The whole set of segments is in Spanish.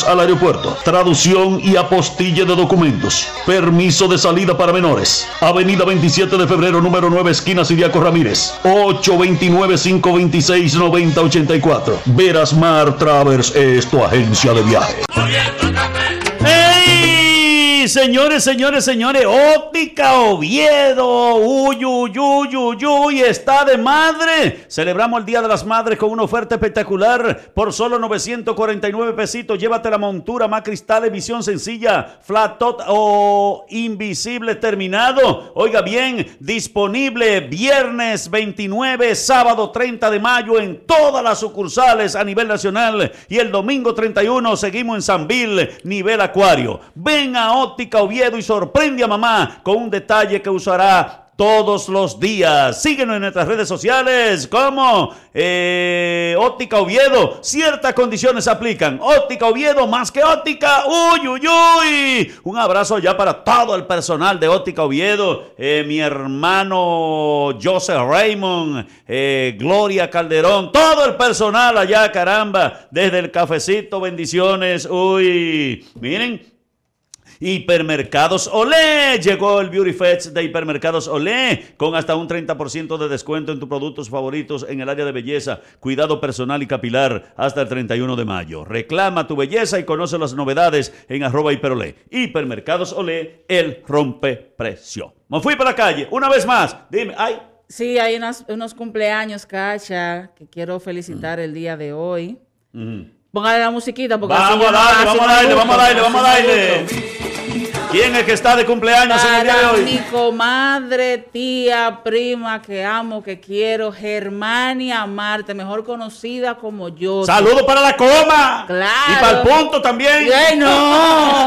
al aeropuerto. Traducción y apostille de documentos. Permiso de salida para menores. Avenida 27 de febrero, número 9, esquina Siriaco Ramírez. 829-526-9084. Verasmar Travers es tu agencia de viaje. ¡Hey! Señores, Óptica Oviedo, uy, está de madre. Celebramos el Día de las Madres con una oferta espectacular. Por solo 949 pesitos, llévate la montura más cristales, visión sencilla, flat top o invisible terminado. Oiga bien, disponible viernes 29, sábado 30 de mayo en todas las sucursales a nivel nacional. Y el domingo 31 seguimos en Sanville, nivel Acuario. Ven a Óptica Oviedo y sorprende a mamá con un detalle que usará todos los días. Síguenos en nuestras redes sociales como Óptica Oviedo. Ciertas condiciones se aplican. Óptica Oviedo, más que óptica. Uy. Un abrazo ya para todo el personal de Óptica Oviedo. Mi hermano Joseph Raymond, Gloria Calderón, todo el personal allá, caramba, desde el cafecito, bendiciones. Uy, miren. Hipermercados Olé, llegó el Beauty Fest de Hipermercados Olé, con hasta un 30% de descuento en tus productos favoritos en el área de belleza, cuidado personal y capilar hasta el 31 de mayo. Reclama tu belleza y conoce las novedades en @hiperolé. Hipermercados Olé, el rompeprecio. Me fui para la calle, una vez más, dime, ay. Sí, hay unos cumpleaños, Cacha, que quiero felicitar el día de hoy. Póngale la musiquita porque vamos a darle. ¿Quién es que está de cumpleaños en el día de hoy? Mi comadre, tía, prima, que amo, que quiero, Germania Marte, mejor conocida como yo. Saludos para la coma. Claro. Y para el punto también. ¡Ay, no!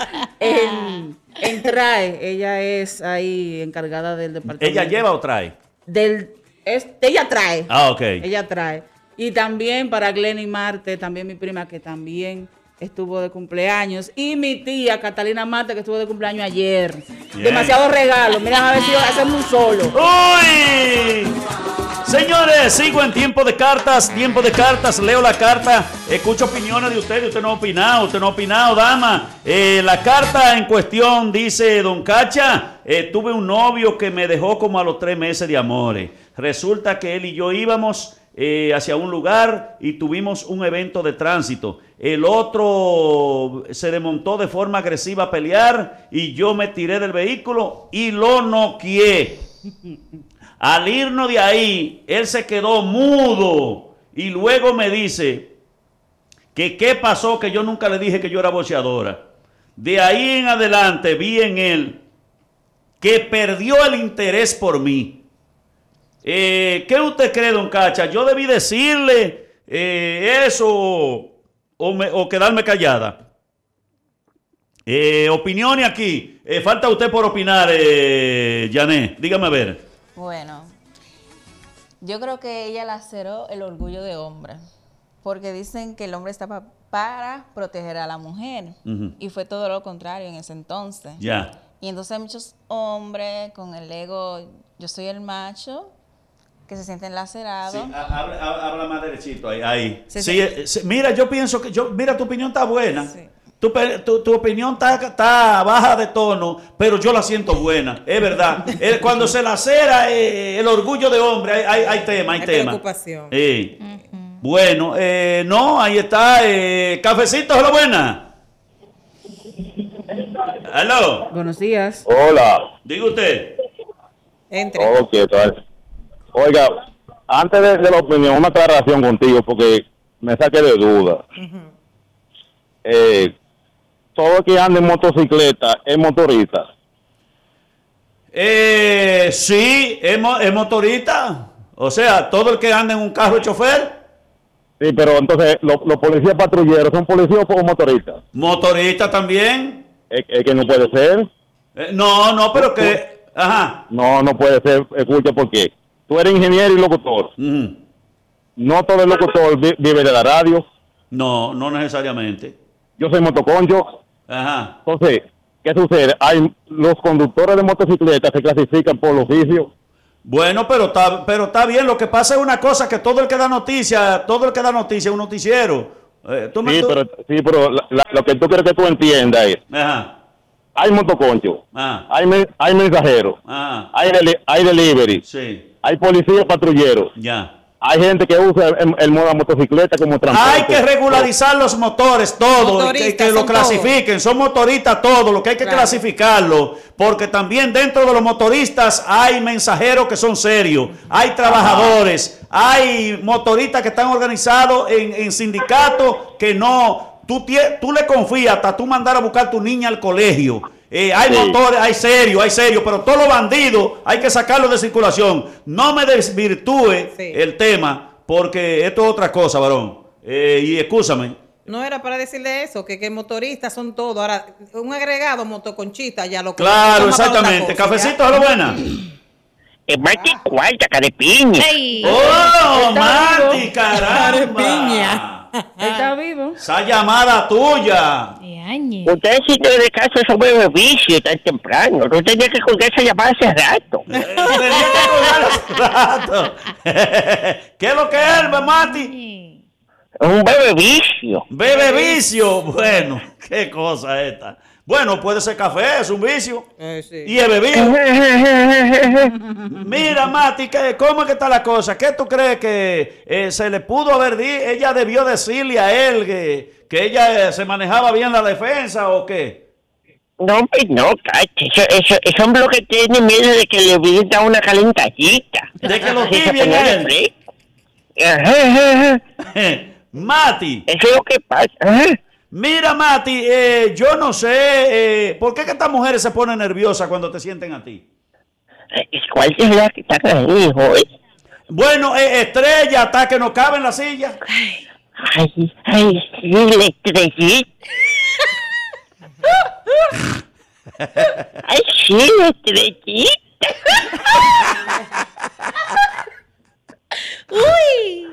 en TRAE, ella es ahí encargada del departamento. ¿Ella lleva o trae? Ella trae. Ah, ok. Ella trae. Y también para Glenny Marte, también mi prima que también estuvo de cumpleaños. Y mi tía Catalina Marte que estuvo de cumpleaños ayer. Yeah. Demasiados regalos. Mira a ver si hacemos un solo. ¡Uy! Señores, sigo en tiempo de cartas, leo la carta, escucho opiniones de ustedes, usted no ha opinado, dama. La carta en cuestión dice, don Cacha, tuve un novio que me dejó como a los 3 meses de amores. Resulta que él y yo íbamos hacia un lugar y tuvimos un evento de tránsito. El otro se desmontó de forma agresiva a pelear y yo me tiré del vehículo y lo noqueé. Al irnos de ahí, él se quedó mudo y luego me dice que qué pasó, que yo nunca le dije que yo era boxeadora. De ahí en adelante vi en él que perdió el interés por mí. ¿Qué usted cree, don Cacha? ¿Yo debí decirle eso o quedarme callada? Opiniones aquí. Falta usted por opinar, Janet. Dígame a ver. Bueno, yo creo que ella laceró el orgullo de hombre, porque dicen que el hombre está para proteger a la mujer, y fue todo lo contrario en ese entonces. Ya. Y entonces hay muchos hombres con el ego, yo soy el macho, que se sienten lacerados. Sí, habla más derechito ahí. Sí, mira, yo pienso que, mira, tu opinión está buena. Sí. Tu opinión está baja de tono, pero yo la siento buena, es verdad. Cuando se lacera el orgullo de hombre, hay tema, hay tema. Preocupación. Bueno, no, ahí está. Cafecito, hola, buena. Aló. Buenos días. Hola. Diga usted. Entre. Ok, entonces. Oiga, antes de la opinión, una aclaración contigo, porque me saqué de duda. Todo el que anda en motocicleta es motorista. Sí, es motorista. O sea, todo el que anda en un carro es chofer. Sí, pero entonces, los policías patrulleros, ¿son policías o motoristas? Motorista también. Es que no puede ser. No, pero que... Ajá. No puede ser. Escucha, ¿por qué? Tú eres ingeniero y locutor. No todo el locutor vive de la radio. No necesariamente. Yo soy motoconcho. Ajá. Entonces, ¿qué sucede? Los conductores de motocicletas se clasifican por oficio. Bueno, pero está bien. Lo que pasa es una cosa, que todo el que da noticia es un noticiero. Sí, pero lo que tú quieres que tú entiendas es, Ajá. hay motoconcho, Ah. hay mensajeros, Ah. hay delivery, Sí. hay policías patrulleros, Ya. hay gente que usa la motocicleta como transporte. Hay que regularizar los motores, todo, Motoristas que lo son clasifiquen, son motoristas todo, lo que hay que Claro. clasificarlo, porque también dentro de los motoristas hay mensajeros que son serios, hay trabajadores, hay motoristas que están organizados en sindicatos que no, tú le confías hasta tú mandar a buscar a tu niña al colegio. Hay Sí. motores, hay serios, pero todos los bandidos hay que sacarlos de circulación. No me desvirtúe Sí. el tema, porque esto es otra cosa, varón. Y escúchame. No era para decirle eso, que motoristas son todo. Ahora, un agregado motoconchita ya lo Claro, toma para otra exactamente. cosa, Cafecito, ¿ya? a lo buena. Mati cuarta, carepiña. Ay, ¡Oh, Está Marti, vivo. caramba! Piña. Está vivo. Esa llamada tuya. Yañe. Usted sí no de caso sobre vicio tan temprano. No tenía que colgar esa llamada hace rato. Tenía que colgar hace rato. ¿Qué es lo que es, Marti? Un bebé vicio. Bebe vicio. Bueno, qué cosa esta. Bueno, puede ser café, es un vicio. Sí. Y he bebido. Mira, Mati, ¿cómo es que está la cosa? ¿Qué tú crees que se le pudo haber dicho? ¿Ella debió decirle a él que ella se manejaba bien la defensa o qué? No, pues no, cacha. Eso hombre lo que tiene miedo de que le viene una calentadita. De que lo Así se tibien pone a de él. fresco. Ajá. Mati, Eso es lo que pasa. Ajá. mira, Mati, yo no sé, ¿por qué que estas mujeres se ponen nerviosas cuando te sienten a ti? ¿Cuál es la que está ahí, hoy? Bueno, Estrella, hasta que no cabe en la silla. Ay, sí, la estrellita. Ay, sí, la estrellita. Uy.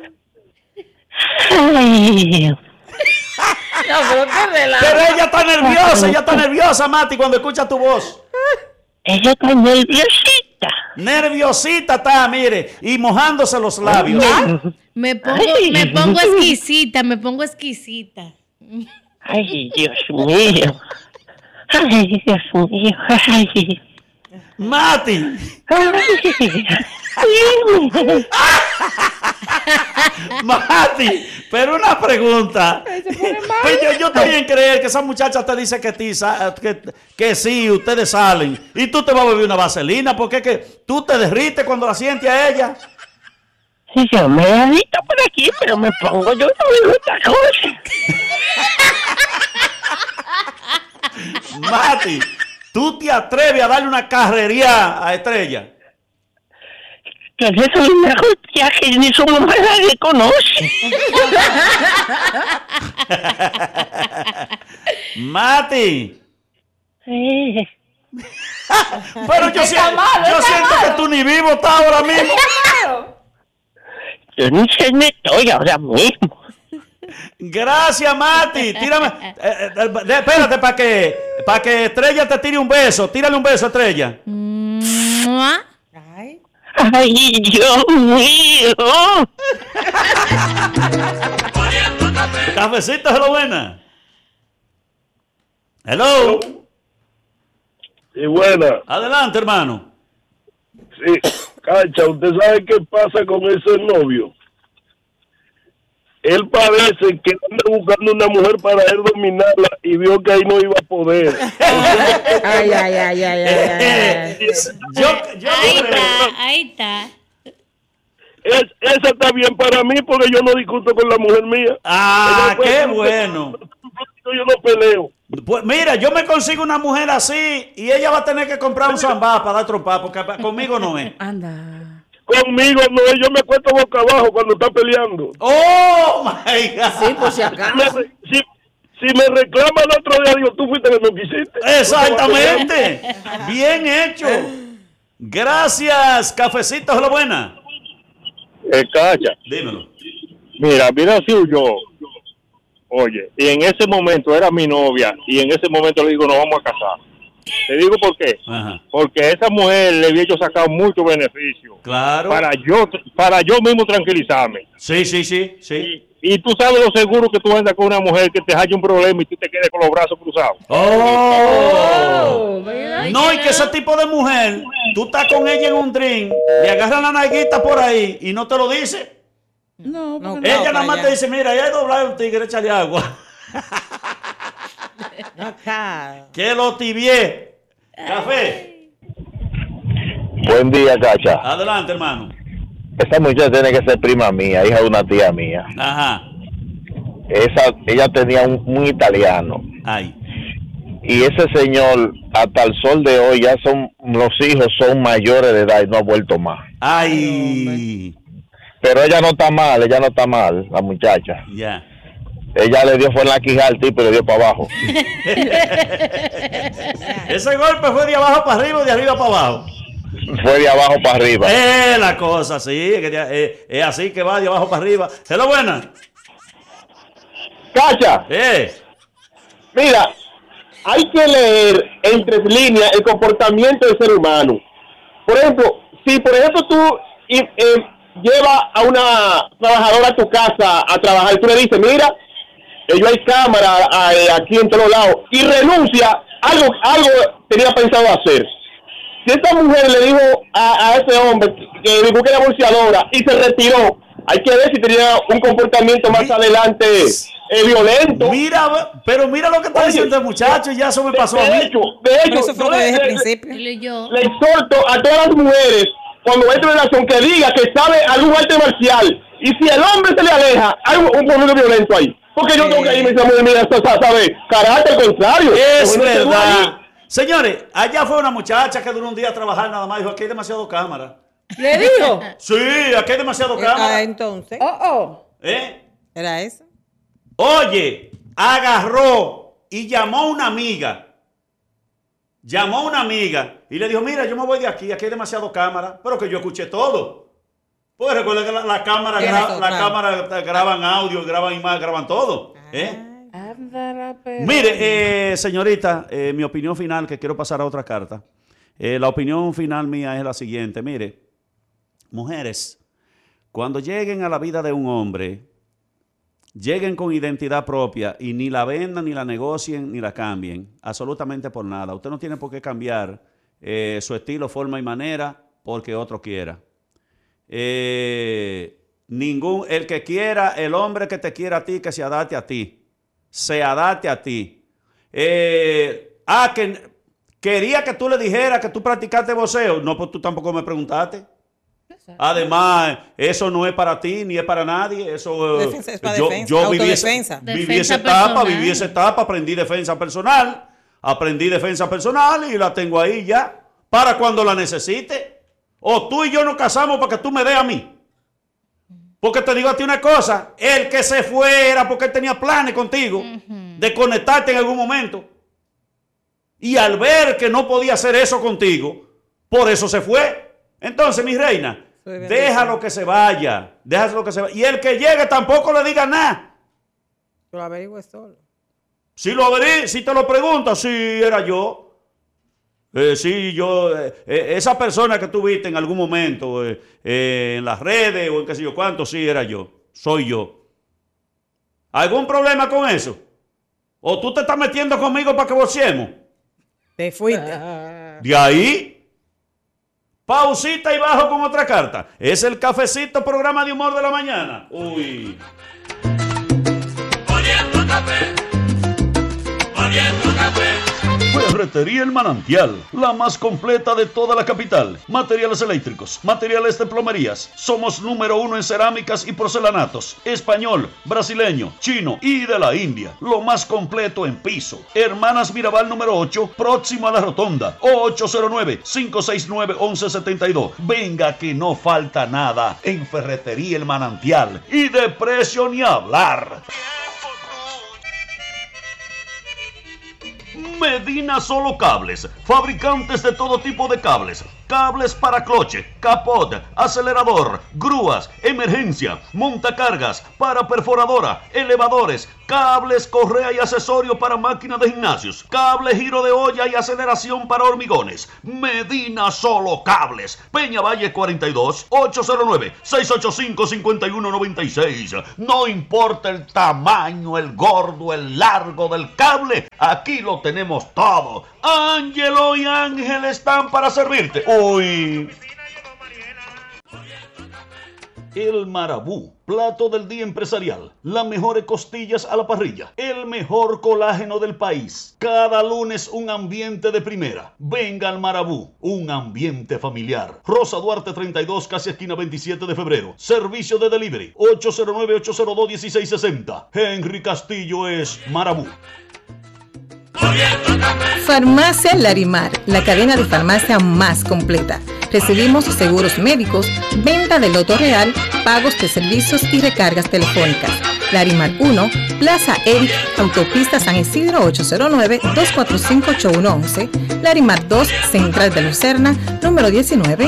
Ay, No, pero qué relajo. Pero ella está nerviosa, Mati, cuando escucha tu voz. ella está nerviosita. Nerviosita está, mire, y mojándose los labios. Me pongo exquisita, me pongo exquisita. Ay, Dios mío. Ay, Dios mío. Ay. Mati, Ay. Mati, pero una pregunta. Pues yo estoy en creer que esa muchacha te dice que sí, ustedes salen. Y tú te vas a beber una vaselina, porque es que tú te derrites cuando la sientes a ella. Yo me he visto por aquí, pero me pongo yo no veo otra cosa. Mati, ¿tú te atreves a darle una carrería a Estrella? Que eso es un mejor que ni su mamá la reconoce. Mati. Pero yo siento que tú ni vivo estás ahora mismo. Yo ni sé dónde estoy ahora mismo. Gracias, Mati. Tírame. Espérate para que Estrella te tire un beso. Tírale un beso, Estrella. Mua. Ay. Ay, Dios mío. Cafecito de lo buena. Hello. Y buena, Adelante, hermano. sí, Cacha, ¿usted sabe qué pasa con ese novio? Él parece que anda buscando una mujer para él dominarla y vio que ahí no iba a poder. Ay. Yo Ahí creo. está, ahí está. Esa está bien para mí porque yo no discuto con la mujer mía. Ah, Ella puede qué ser un bueno. yo no peleo. Pues mira, yo me consigo una mujer así y ella va a tener que comprar un zambá para dar trompa, porque conmigo no es. Anda. Conmigo no, yo me acuesto boca abajo cuando está peleando. Oh my God. Sí, por si acaso. Si me reclama el otro día, digo, tú fuiste que no quisiste. Exactamente. Bien hecho. Gracias, Cafecitos de la buena. Cacha, Dímelo. mira si yo, oye, y en ese momento era mi novia, y en ese momento le digo, nos vamos a casar. Te digo por qué. Ajá. Porque a esa mujer le había yo sacado mucho beneficio. Claro. Para yo mismo tranquilizarme. Sí. Y tú sabes lo seguro que tú andas con una mujer que te haya un problema y tú te quedes con los brazos cruzados. No, y que ese tipo de mujer, tú estás con ella en un drink, le agarran la nalguita por ahí y no te lo dice. No, Ella nada más te dice, mira, ya he doblado un tigre, échale agua. Que lo tibié. Café. Buen día, Cacha. Adelante, hermano. Esa muchacha tiene que ser prima mía, hija de una tía mía. Ajá. Ella tenía un italiano. Ay. Y ese señor, hasta el sol de hoy, los hijos son mayores de edad y no ha vuelto más. Ay. Pero ella no está mal, la muchacha. Ya. Ella le dio fue en la quijada al tipo y le dio para abajo. Ese golpe fue de abajo para arriba o de arriba para abajo. Fue de abajo para arriba. La cosa, sí, es así que va de abajo para arriba. Hello, buena. Cacha, mira, hay que leer entre líneas el comportamiento del ser humano. Por ejemplo, si tú llevas a una trabajadora a tu casa a trabajar y tú le dices, mira, yo hay cámara aquí en todos lados, y renuncia, algo tenía pensado hacer. Si esta mujer le dijo a ese hombre que busque la bolseadora y se retiró, hay que ver si tenía un comportamiento más adelante violento. Mira lo que está diciendo el muchacho, ya eso me pasó a mí. De hecho, eso fue desde el principio. Le exhorto a todas las mujeres, cuando entre en relación, que diga que sabe algún arte marcial. Y si el hombre se le aleja, hay un problema violento ahí. Porque yo tengo que irme y decir, mira, ¿sabe? Carácter contrario. Es verdad. Señores, allá fue una muchacha que duró un día a trabajar nada más. Dijo, aquí hay demasiado cámara. ¿Le dijo? Sí, aquí hay demasiado cámara. Entonces. ¿Era eso? Oye, agarró y llamó a una amiga. Y le dijo, mira, yo me voy de aquí hay demasiado cámara. Pero que yo escuché todo. Pues recuerda que la cámara graban audio, graban imagen, graban todo. Mire, señorita, mi opinión final, que quiero pasar a otra carta. La opinión final mía es la siguiente. Mire, mujeres, cuando lleguen a la vida de un hombre, lleguen con identidad propia y ni la vendan, ni la negocien, ni la cambien, absolutamente por nada. Usted no tiene por qué cambiar su estilo, forma y manera porque otro quiera. El que quiera, el hombre que te quiera a ti, que se adapte a ti. Se adapte a ti. Que quería que tú le dijeras que tú practicaste boxeo. No, pues tú tampoco me preguntaste. Además, eso no es para ti ni es para nadie. Eso defensa es para yo viví esa etapa, aprendí defensa personal y la tengo ahí ya para cuando la necesite. O tú y yo nos casamos para que tú me des a mí. Porque te digo a ti una cosa, el que se fue era porque él tenía planes contigo de conectarte en algún momento. Y al ver que no podía hacer eso contigo, por eso se fue. Entonces, mi reina, déjalo que se vaya. Y el que llegue tampoco le diga nada. Yo lo averigüe solo. Si te lo pregunto, si era yo. Esa persona que tú viste en algún momento en las redes o en qué sé yo cuánto, sí era yo, soy yo. ¿Algún problema con eso? ¿O tú te estás metiendo conmigo para que boxeemos? Te fuiste. De ahí, pausita y bajo con otra carta. Es el cafecito, programa de humor de la mañana. Uy. Poniendo café. Ferretería El Manantial, la más completa de toda la capital. Materiales eléctricos, materiales de plomerías. Somos número 1 en cerámicas y porcelanatos. Español, brasileño, chino y de la India. Lo más completo en piso. Hermanas Mirabal número 8, próximo a la rotonda. 809-569-1172. Venga que no falta nada en Ferretería El Manantial. Y de precio ni hablar. Medina Solo Cables, fabricantes de todo tipo de cables. Cables para cloche, capot, acelerador, grúas, emergencia, montacargas, para perforadora, elevadores, cables, correa y accesorios para máquinas de gimnasios, cable, giro de olla y aceleración para hormigones. Medina Solo Cables, Peña Valle 42, 809-685-5196. No importa el tamaño, el gordo, el largo del cable, aquí lo tenemos todo. Ángelo y Ángel están para servirte. Uy. El Marabú, plato del día empresarial, las mejores costillas a la parrilla, el mejor colágeno del país. Cada lunes un ambiente de primera. Venga al Marabú, un ambiente familiar. Rosa Duarte 32, casi esquina 27 de febrero. Servicio de delivery, 809-802-1660. Henry Castillo es Marabú. Farmacia Larimar, la cadena de farmacia más completa. Recibimos seguros médicos, venta de loto real, pagos de servicios y recargas telefónicas. Larimar 1, Plaza Eric, Autopista San Isidro 809-245-8111. Larimar 2, Central de Lucerna, número 19,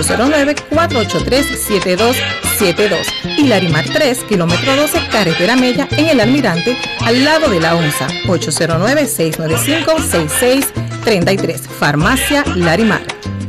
809-483-7272. Y Larimar 3, kilómetro 12, Carretera Mella, en El Almirante, al lado de la ONSA, 809-695-6633. Farmacia Larimar.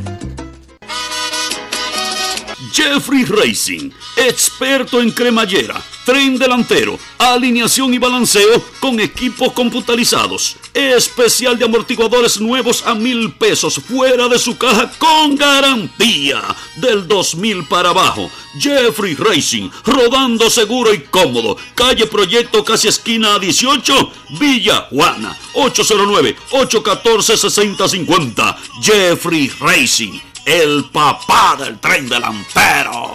Jeffrey Racing, experto en cremallera, tren delantero, alineación y balanceo con equipos computarizados. Especial de amortiguadores nuevos a 1,000 pesos fuera de su caja con garantía del 2,000 para abajo. Jeffrey Racing, rodando seguro y cómodo. Calle Proyecto, casi esquina 18, Villa Juana, 809-814-6050. Jeffrey Racing, el papá del tren delantero.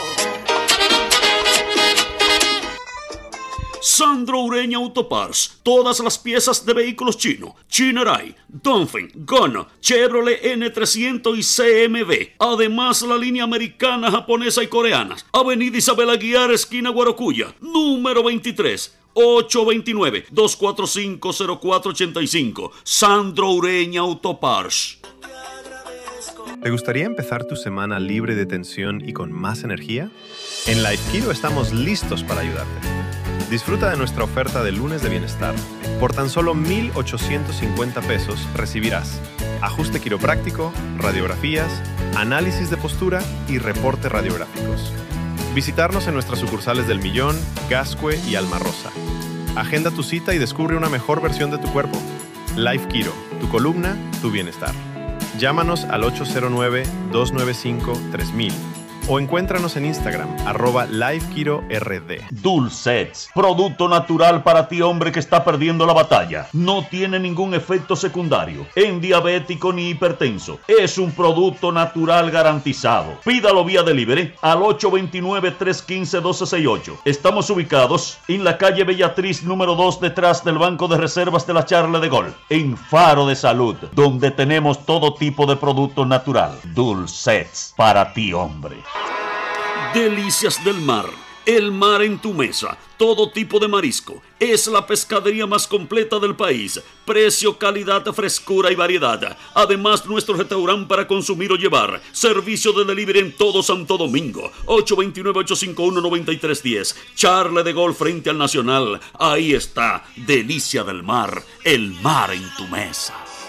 Sandro Ureña Autoparts, todas las piezas de vehículos chino, Chinerai, Dongfeng, Gona, Chevrolet N300 y CMB. Además la línea americana, japonesa y coreana. Avenida Isabel Aguiar, esquina Guarocuya, número 23. 829-245-0485. Sandro Ureña Autoparts. ¿Te gustaría empezar tu semana libre de tensión y con más energía? En Life Kiro estamos listos para ayudarte. Disfruta de nuestra oferta de lunes de bienestar. Por tan solo 1,850 pesos recibirás ajuste quiropráctico, radiografías, análisis de postura y reportes radiográficos. Visitarnos en nuestras sucursales del Millón, Gascue y Alma Rosa. Agenda tu cita y descubre una mejor versión de tu cuerpo. Life Kiro, tu columna, tu bienestar. Llámanos al 809-295-3000 o encuéntranos en Instagram, @LifeKiroRD. Dulcets, producto natural para ti, hombre que está perdiendo la batalla. No tiene ningún efecto secundario en diabético ni hipertenso. Es un producto natural garantizado. Pídalo vía delivery al 829-315-1268. Estamos ubicados en la calle Bellatriz número 2, detrás del Banco de Reservas de la Charle de Gaulle, en Faro de Salud, donde tenemos todo tipo de producto natural. Dulcets, para ti, hombre. Delicias del mar, el mar en tu mesa, todo tipo de marisco. Es la pescadería más completa del país. Precio, calidad, frescura y variedad. Además, nuestro restaurante para consumir o llevar. Servicio de delivery en todo Santo Domingo. 829-851-9310. Charle de Gaulle frente al Nacional. Ahí está, Delicia del mar, el mar en tu mesa.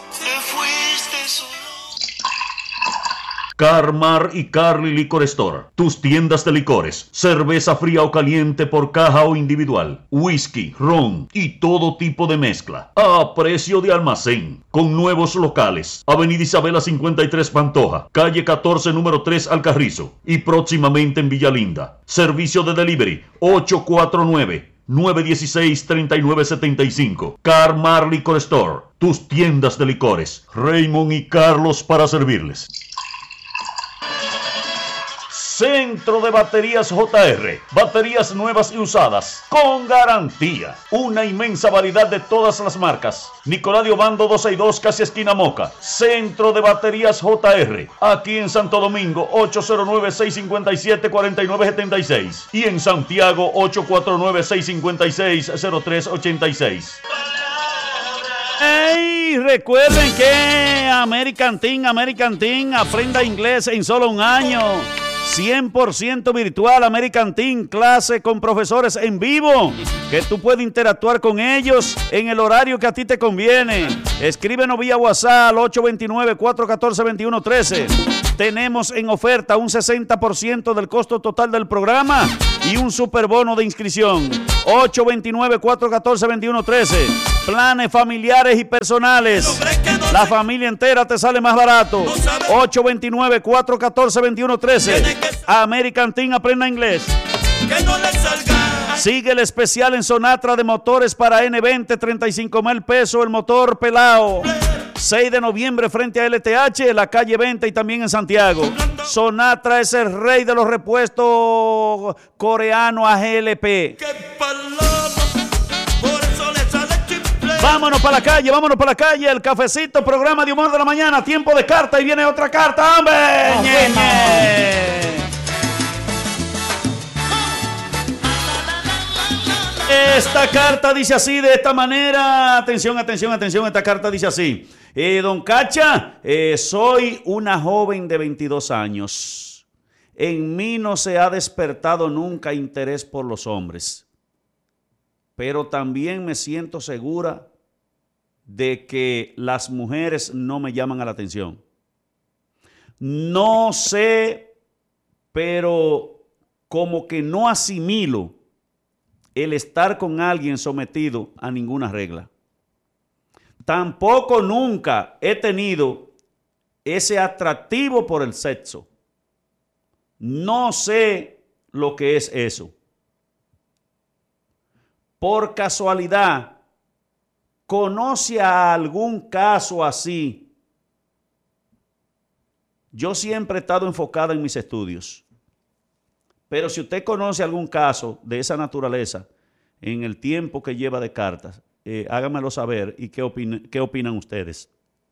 Carmar y Carly Liquor Store, tus tiendas de licores, cerveza fría o caliente por caja o individual, whisky, ron y todo tipo de mezcla, a precio de almacén, con nuevos locales, Avenida Isabela 53 Pantoja, calle 14 número 3 Alcarrizo y próximamente en Villalinda. Servicio de delivery 849-916-3975. Carmar Liquor Store, tus tiendas de licores. Raymond y Carlos para servirles. Centro de Baterías JR, baterías nuevas y usadas, con garantía. Una inmensa variedad de todas las marcas. Nicolás de Obando 262, casi esquina Moca. Centro de Baterías JR, aquí en Santo Domingo, 809-657-4976. Y en Santiago, 849-656-0386. ¡Ey! Recuerden que American Team, aprenda inglés en solo un año. 100% virtual, American Team, clase con profesores en vivo, que tú puedes interactuar con ellos en el horario que a ti te conviene. Escríbenos vía WhatsApp al 829-414-2113. Tenemos en oferta un 60% del costo total del programa y un superbono de inscripción. 829-414-2113. Planes familiares y personales. La familia entera te sale más barato. 829-414-2113. American Team, aprenda inglés. Sigue el especial en Sonatra de motores para N20, 35,000 pesos el motor pelao. 6 de noviembre frente a LTH, en la calle 20 y también en Santiago. Sonatra es el rey de los repuestos coreanos a GLP. Vámonos para la calle, el cafecito, programa de humor de la mañana, tiempo de carta y viene otra carta, ¡hombre! Esta carta dice así, de esta manera, atención, esta carta dice así. Don Cacha, soy una joven de 22 años. En mí no se ha despertado nunca interés por los hombres, pero también me siento segura de que las mujeres no me llaman a la atención. No sé, pero como que no asimilo el estar con alguien sometido a ninguna regla. Tampoco nunca he tenido ese atractivo por el sexo. No sé lo que es eso. Por casualidad, ¿conoce a algún caso así? Yo siempre he estado enfocada en mis estudios. Pero si usted conoce algún caso de esa naturaleza en el tiempo que lleva de cartas, háganmelo saber y qué opinan ustedes.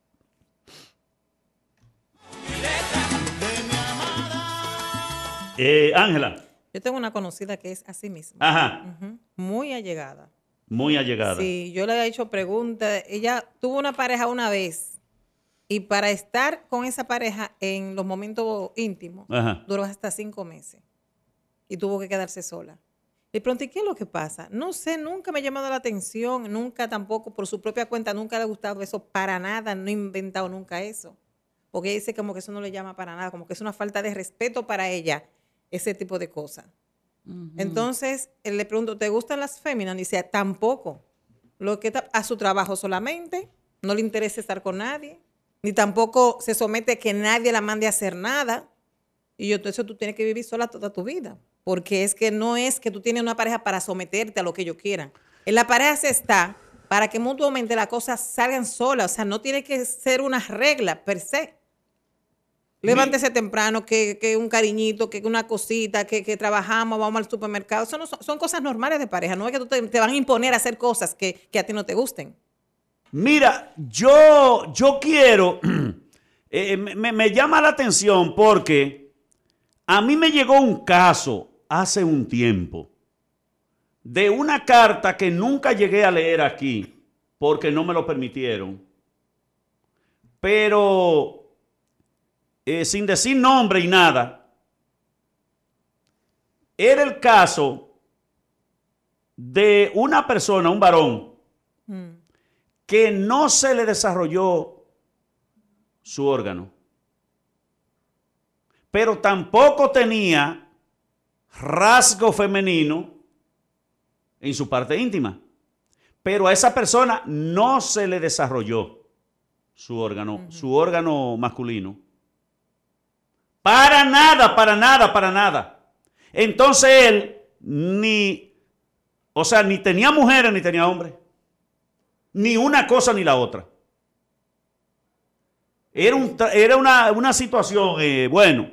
Ángela. Yo tengo una conocida que es así misma. Ajá. Muy allegada. Muy allegada. Sí, yo le he hecho preguntas. Ella tuvo una pareja una vez y para estar con esa pareja en los momentos íntimos, duró hasta 5 meses y tuvo que quedarse sola. Le pregunté, ¿qué es lo que pasa? No sé, nunca me ha llamado la atención, nunca tampoco, por su propia cuenta, nunca le ha gustado eso para nada, no he inventado nunca eso. Porque ella dice como que eso no le llama para nada, como que es una falta de respeto para ella, ese tipo de cosas. Entonces, le pregunto, ¿te gustan las féminas? Dice, tampoco. Lo que está a su trabajo solamente, no le interesa estar con nadie, ni tampoco se somete a que nadie la mande a hacer nada. Y yo, entonces tú tienes que vivir sola toda tu vida. Porque es que no es que tú tienes una pareja para someterte a lo que ellos quieran. En la pareja se está para que mutuamente las cosas salgan solas. O sea, no tiene que ser una regla per se. Levántese temprano, que un cariñito, que una cosita, que trabajamos, vamos al supermercado. Eso no son cosas normales de pareja. No es que tú te van a imponer a hacer cosas que a ti no te gusten. Mira, yo quiero, me llama la atención porque a mí me llegó un caso hace un tiempo de una carta que nunca llegué a leer aquí porque no me lo permitieron, pero sin decir nombre y nada, era el caso de una persona, un varón, que no se le desarrolló su órgano, pero tampoco tenía rasgo femenino en su parte íntima, pero a esa persona no se le desarrolló su órgano masculino. Para nada. Entonces él ni tenía mujeres ni tenía hombres. Ni una cosa ni la otra. Era una situación, bueno.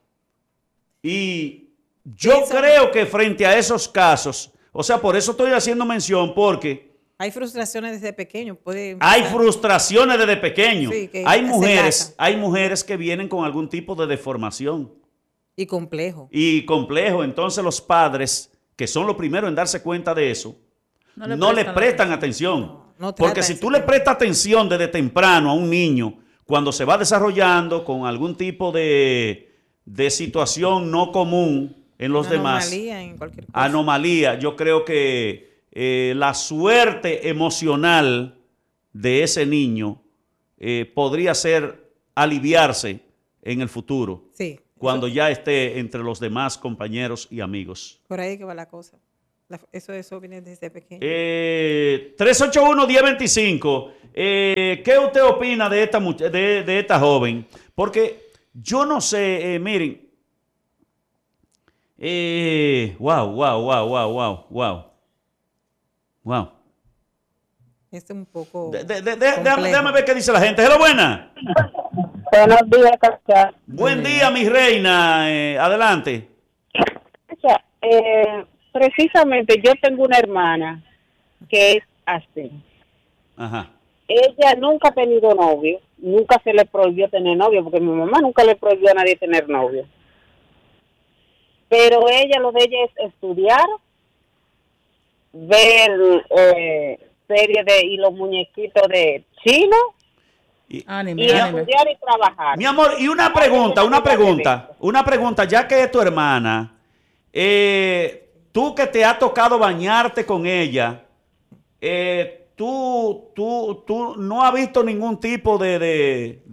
Y yo creo que frente a esos casos, o sea, por eso estoy haciendo mención, porque hay frustraciones desde pequeño. Hay frustraciones desde pequeño. Sí, hay mujeres que vienen con algún tipo de deformación. Y complejo. Entonces los padres, que son los primeros en darse cuenta de eso, no le prestan atención. Porque si tú le prestas atención desde temprano a un niño, cuando se va desarrollando con algún tipo de de situación no común en los demás. Anomalía en cualquier cosa. Anomalía. Yo creo que la suerte emocional de ese niño podría ser aliviarse en el futuro. Sí. Cuando ya esté entre los demás compañeros y amigos. Por ahí que va la cosa. Eso viene desde pequeño. 381-1025. ¿Qué usted opina de esta joven? Porque yo no sé, miren. Wow. Es un poco. Déjame ver qué dice la gente. Hello, buena. Buenos días, Cacha. Buen día, mi reina. Adelante. Cacha, precisamente yo tengo una hermana que es así. Ajá. Ella nunca ha tenido novio, nunca se le prohibió tener novio, porque mi mamá nunca le prohibió a nadie tener novio. Pero lo de ella es estudiar, ver series y los muñequitos de chino, y estudiar y trabajar. Mi amor, y una pregunta, ya que es tu hermana, tú que te ha tocado bañarte con ella, tú no has visto ningún tipo de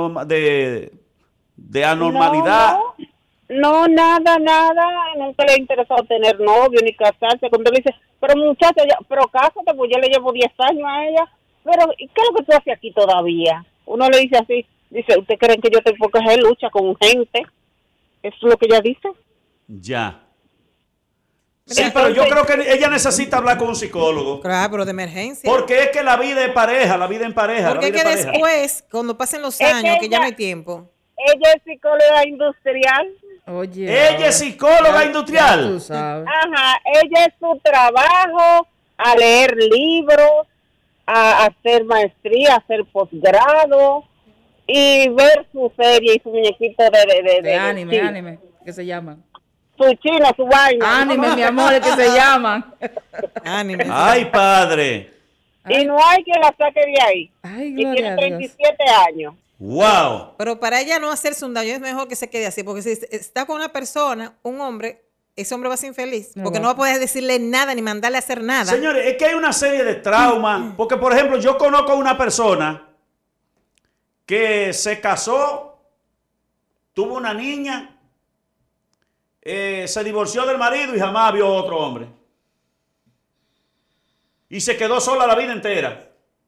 anormalidad. No, nada, nunca le ha interesado tener novio ni casarse. Cuando le dice, pero muchacha, pero cásate, pues yo le llevo 10 años a ella. Pero, ¿qué es lo que tú haces aquí todavía? Uno le dice así, dice, ¿usted creen que yo tengo que hacer lucha con gente? ¿Eso es lo que ella dice? Ya. Sí, pero yo creo que ella necesita hablar con un psicólogo. Claro, pero de emergencia. Porque es que la vida en pareja. Porque es que después, cuando pasen los años, que ya no hay tiempo. Ella es psicóloga industrial. Oye. Ella es psicóloga industrial. Tú sabes. Ajá, ella es su trabajo, a leer libros, a hacer maestría, a hacer posgrado y ver su serie y su muñequito de anime, ¿qué se llama? Su chino, su vaina. Anime, mi amor, ¿qué se llaman? Anime. Ay, padre. Y no hay quien la saque de ahí. Ay, y tiene 37 años. Wow. Pero para ella no hacerse un daño es mejor que se quede así, porque si está con una persona, un hombre, ese hombre va a ser infeliz, porque no va a poder decirle nada ni mandarle a hacer nada. Señores, es que hay una serie de traumas, porque por ejemplo, yo conozco a una persona que se casó, tuvo una niña, se divorció del marido y jamás vio a otro hombre. Y se quedó sola la vida entera.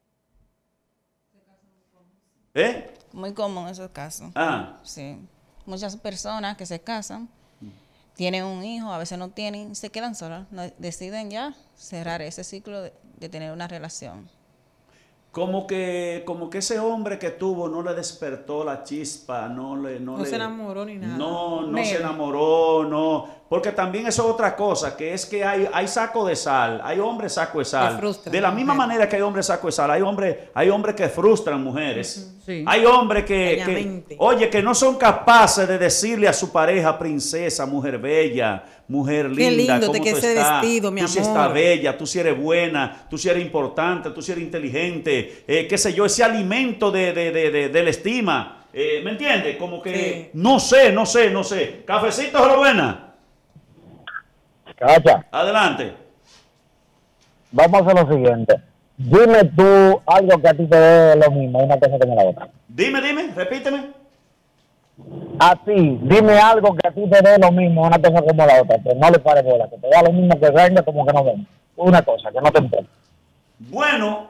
Muy común esos casos. Sí. Muchas personas que se casan, tienen un hijo, a veces no tienen, se quedan solas, deciden ya cerrar ese ciclo de tener una relación. Como que ese hombre que tuvo no le despertó la chispa, no se enamoró ni nada. No se enamoró, no. Porque también eso es otra cosa, que es que hay saco de sal, hay hombres saco de sal. De la misma manera que hay hombres saco de sal, hay hombres que frustran mujeres. Sí. Hay hombres que no son capaces de decirle a su pareja, princesa, mujer bella, mujer linda, qué lindo ¿cómo te tú ese estás? Vestido, mi tú amor. sí estás bella, tú sí eres buena, tú sí eres importante, tú sí eres inteligente, qué sé yo, ese alimento de la estima. ¿Me entiendes? Como que no sé. Cafecito, ¿es lo buena? Cacha. Adelante. Vamos a hacer lo siguiente. Dime tú algo que a ti te dé lo mismo, una cosa como la otra. Dime, repíteme. A ti, dime algo que a ti te dé lo mismo, una cosa como la otra, pero no le pare bola, que te da lo mismo que venga como que no venga. Una cosa, que no te importa. Bueno,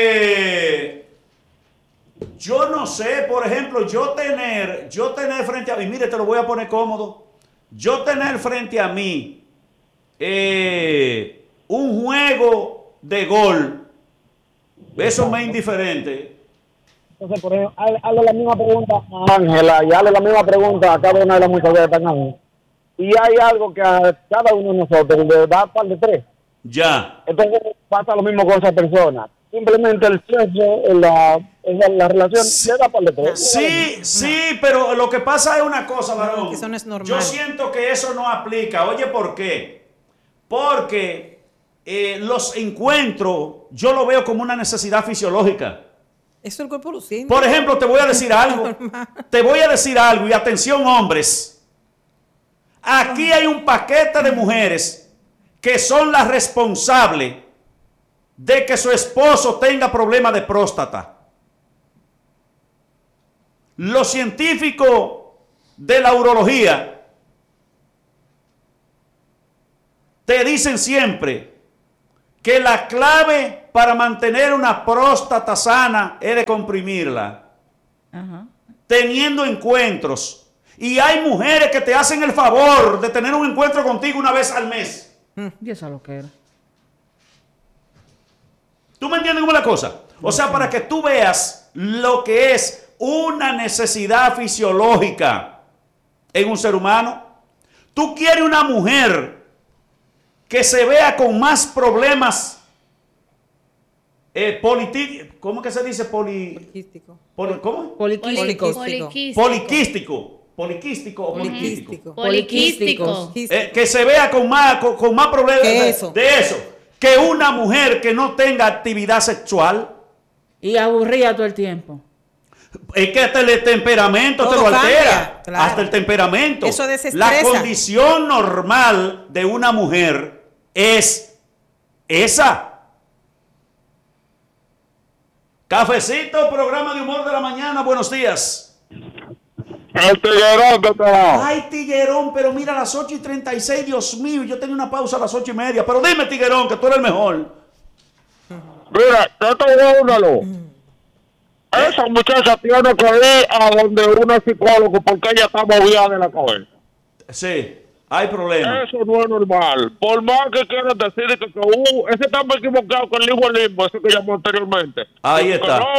yo no sé, por ejemplo, yo tener frente a mí, mire, te lo voy a poner cómodo, yo tener frente a mí un juego de gol, eso me es indiferente. Entonces, por ejemplo, hazle la misma pregunta a Ángela y hazle la misma pregunta a cada una de las muchachas que están ahí. Y hay algo que a cada uno de nosotros le da par de tres. Ya. Entonces pasa lo mismo con esa persona. Simplemente el sexo, la relación, le da par de tres. Sí, pero lo que pasa es una cosa, varón. Eso no es normal. Yo siento que eso no aplica. Oye, ¿por qué? Porque los encuentros yo lo veo como una necesidad fisiológica. Eso el cuerpo lo siente. Por ejemplo, te voy a decir algo. Y atención, hombres. Aquí hay un paquete de mujeres que son las responsables de que su esposo tenga problemas de próstata. Los científicos de la urología te dicen siempre que la clave para mantener una próstata sana es de comprimirla, teniendo encuentros. Y hay mujeres que te hacen el favor de tener un encuentro contigo una vez al mes. Y eso es lo que era. ¿Tú me entiendes cómo es la cosa? O sea, para que tú veas lo que es una necesidad fisiológica en un ser humano. Tú quieres una mujer que se vea con más problemas ¿cómo que se dice? Poliquístico. ¿Cómo? Poliquístico. Que se vea con más problemas de eso. Que una mujer que no tenga actividad sexual. Y aburrida todo el tiempo. Es que hasta el temperamento te lo altera. Claro. Hasta el temperamento. Eso desestresa. La condición normal de una mujer es esa. Cafecito, programa de humor de la mañana. Buenos días. El tiguerón que te va. Ay, tiguerón, pero mira, a las 8:36, Dios mío, yo tenía una pausa a las 8:30. Pero dime, tiguerón, que tú eres el mejor. Mira, yo te digo únalo. Esa muchacha tiene que ir a donde uno es psicólogo porque ella está movida de la cabeza. Sí, hay problemas. Eso no es normal. Por más que quieran decir que ese está muy equivocado con el limbo, ese que llamó anteriormente. Ahí está. No.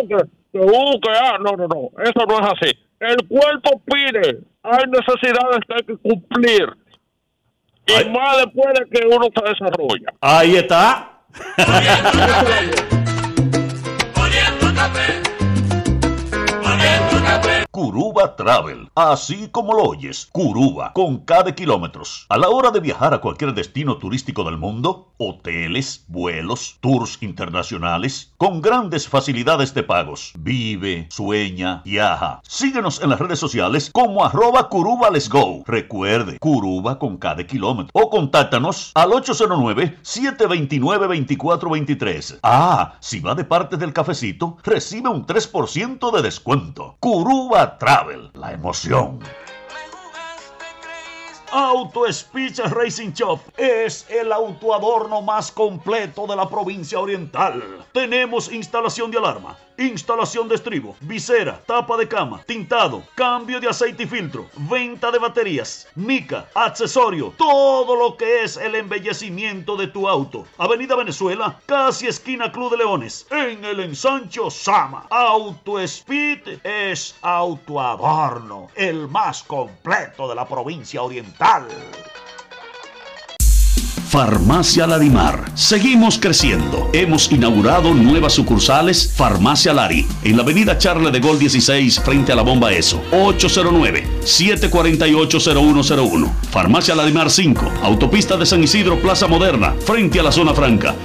Eso no es así. El cuerpo pide. Hay necesidades que hay que cumplir. Y más después de que uno se desarrolla. Ahí está. Curuba Travel, así como lo oyes, Curuba, con K de kilómetros. A la hora de viajar a cualquier destino turístico del mundo, hoteles, vuelos, tours internacionales, con grandes facilidades de pagos. Vive, sueña, viaja. Síguenos en las redes sociales como @CurubaLet'sGo. Recuerde, Curuba con K de kilómetros. O contáctanos al 809-729-2423. Si va de parte del cafecito, recibe un 3% de descuento. Curuba Travel, la emoción. Auto Speech Racing Shop es el autoadorno más completo de la provincia oriental. Tenemos instalación de alarma, instalación de estribo, visera, tapa de cama, tintado, cambio de aceite y filtro, venta de baterías, mica, accesorio, todo lo que es el embellecimiento de tu auto. Avenida Venezuela, casi esquina Club de Leones, en el ensancho Sama. Auto Speed es autoadorno, el más completo de la provincia oriental. Farmacia Larimar. Seguimos creciendo. Hemos inaugurado nuevas sucursales. Farmacia Lari, en la avenida Charles de Gaulle 16, frente a la bomba ESO. 809-748-0101. Farmacia Larimar 5, autopista de San Isidro, Plaza Moderna, frente a la Zona Franca.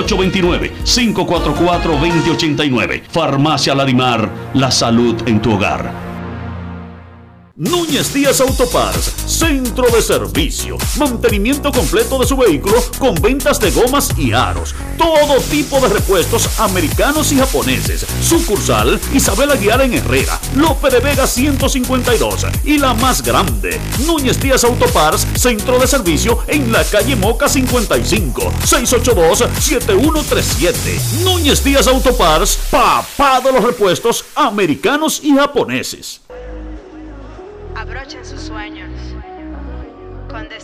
829-544-2089. Farmacia Larimar, la salud en tu hogar. Núñez Díaz Autoparts, centro de servicio, mantenimiento completo de su vehículo con ventas de gomas y aros, todo tipo de repuestos americanos y japoneses. Sucursal Isabel Aguiar en Herrera, Lope de Vega 152 y la más grande, Núñez Díaz Autoparts, centro de servicio en la calle Moca 55, 682-7137. Núñez Díaz Autoparts, papá de los repuestos americanos y japoneses. Abrochen sus sueños con